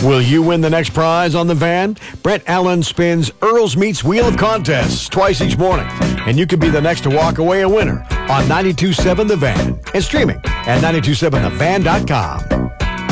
Will you win the next prize on the van? Brett Allen spins Earl's Meats Wheel of Contests twice each morning, and you could be the next to walk away a winner on 92.7 The Van and streaming at 92.7thevan.com.